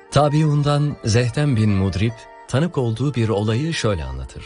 Tabiundan Zehtem bin Mudrib tanık olduğu bir olayı şöyle anlatır.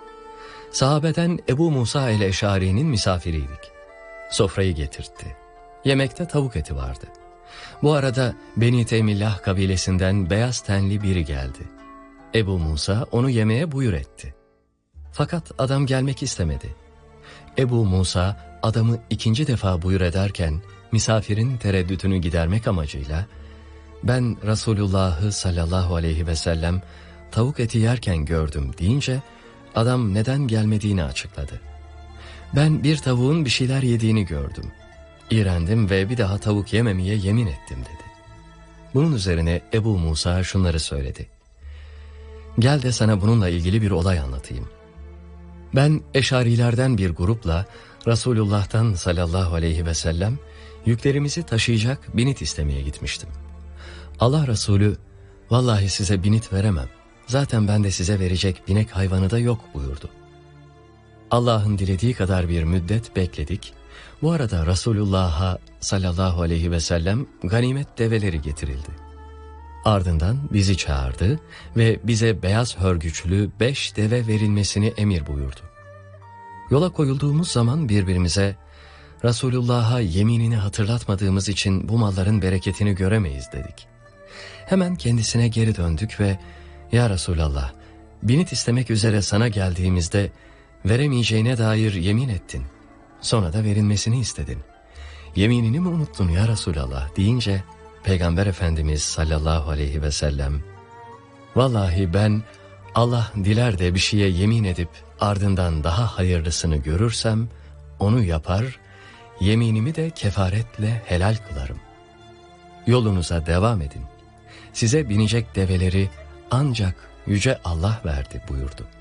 Sahabeden Ebu Musa el-Eşari'nin misafiriydik. Sofrayı getirtti. Yemekte tavuk eti vardı. Bu arada Beni Temillah kabilesinden beyaz tenli biri geldi. Ebu Musa onu yemeğe buyur etti. Fakat adam gelmek istemedi. Ebu Musa adamı ikinci defa buyur ederken misafirin tereddütünü gidermek amacıyla "Ben Resulullah'ı sallallahu aleyhi ve sellem tavuk eti yerken gördüm" deyince adam neden gelmediğini açıkladı. "Ben bir tavuğun bir şeyler yediğini gördüm. İğrendim ve bir daha tavuk yememeye yemin ettim" dedi. Bunun üzerine Ebu Musa şunları söyledi. "Gel de sana bununla ilgili bir olay anlatayım. Ben Eşarilerden bir grupla Resulullah'tan sallallahu aleyhi ve sellem yüklerimizi taşıyacak binit istemeye gitmiştim. Allah Resulü, vallahi size binit veremem. Zaten ben de size verecek binek hayvanı da yok buyurdu. Allah'ın dilediği kadar bir müddet bekledik. Bu arada Resulullah'a sallallahu aleyhi ve sellem ganimet develeri getirildi. Ardından bizi çağırdı ve bize beyaz hörgüçlü 5 deve verilmesini emir buyurdu. Yola koyulduğumuz zaman birbirimize Resulullah'a yeminini hatırlatmadığımız için bu malların bereketini göremeyiz dedik. Hemen kendisine geri döndük ve "Ya Resulallah, binit istemek üzere sana geldiğimizde veremeyeceğine dair yemin ettin. Sonra da verilmesini istedin. Yeminini mi unuttun ya Resulallah?" deyince Peygamber Efendimiz sallallahu aleyhi ve sellem "Vallahi ben Allah diler de bir şeye yemin edip ardından daha hayırlısını görürsem onu yapar, yeminimi de kefaretle helal kılarım. Yolunuza devam edin. Size binecek develeri ancak Yüce Allah verdi" buyurdu.